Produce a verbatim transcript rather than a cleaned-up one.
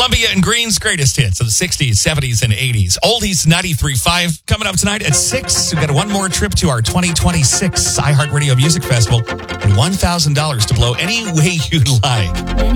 Columbia and Green's greatest hits of the sixties, seventies, and eighties. Oldies ninety-three point five coming up tonight at six. We've got one more trip to our twenty twenty-six iHeartRadio Music Festival and one thousand dollars to blow any way you'd like.